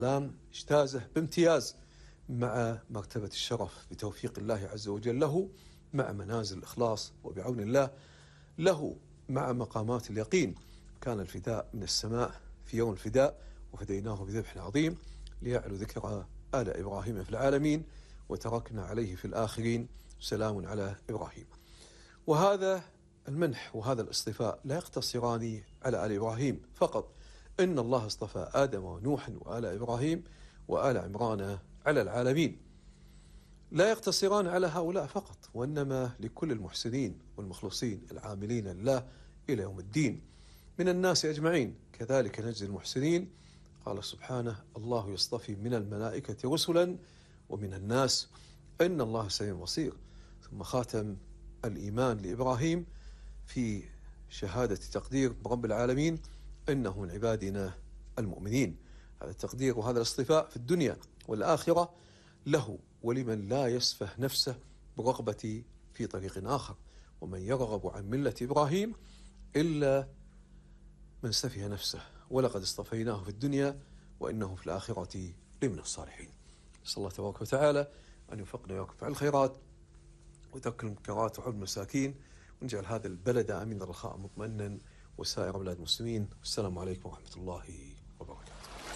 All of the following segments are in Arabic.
السلام اجتازه بامتياز مع مرتبة الشرف بتوفيق الله عز وجل له، مع منازل الإخلاص وبعون الله له، مع مقامات اليقين. كان الفداء من السماء في يوم الفداء، وفديناه بذبح عظيم ليعلو ذكر آل إبراهيم في العالمين، وتركنا عليه في الآخرين، سلام على إبراهيم. وهذا المنح وهذا الاصطفاء لا يقتصران على آل إبراهيم فقط، إن الله اصطفى آدم ونوحا وآل إبراهيم وآل عمران على العالمين. لا يقتصران على هؤلاء فقط، وإنما لكل المحسنين والمخلصين العاملين لله إلى يوم الدين من الناس أجمعين، كذلك نجزي المحسنين. قال سبحانه: الله يصطفي من الملائكة رسلا ومن الناس إن الله سميع بصير. ثم خاتم الإيمان لإبراهيم في شهادة تقدير رب العالمين إنه من عبادنا المؤمنين. هذا التقدير وهذا الاصطفاء في الدنيا والآخرة له ولمن لا يسفه نفسه برغبة في طريق آخر. ومن يرغب عن ملة إبراهيم إلا من سفه نفسه ولقد اصطفيناه في الدنيا وإنه في الآخرة لمن الصالحين. نسأل الله تبارك وتعالى أن يوفقنا ويوفقكم فعل الخيرات وترك المنكرات وحب المساكين، ونجعل هذا البلد آمنا رخاء مطمئنا وسائر بلاد المسلمين. والسلام عليكم ورحمة الله وبركاته.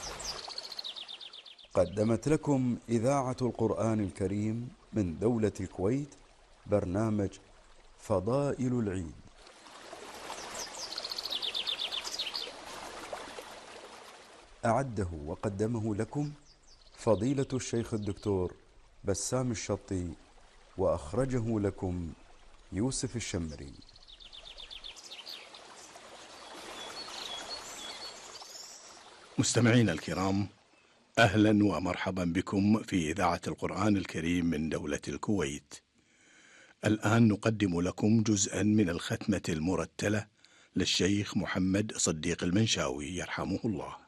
قدمت لكم إذاعة القرآن الكريم من دولة الكويت برنامج فضائل العيد. أعده وقدمه لكم فضيلة الشيخ الدكتور بسام الشطي، وأخرجه لكم يوسف الشمري. مستمعينا الكرام، أهلا ومرحبا بكم في إذاعة القرآن الكريم من دولة الكويت. الآن نقدم لكم جزءا من الختمة المرتلة للشيخ محمد صديق المنشاوي يرحمه الله.